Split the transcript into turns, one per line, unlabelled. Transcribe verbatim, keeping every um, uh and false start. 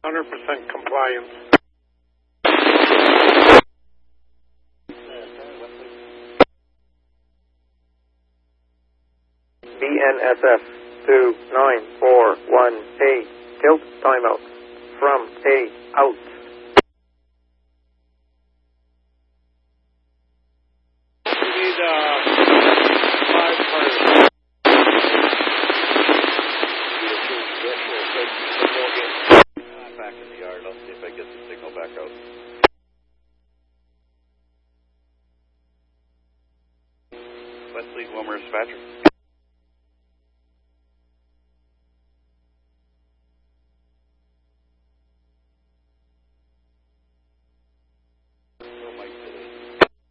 one hundred percent compliance. B N S F two nine four one A, tilt timeout, from A, out. We need uh, five cars.
Back in the yard, I'll see if I get the signal back out. Wesley, Wilmer, Dispatcher.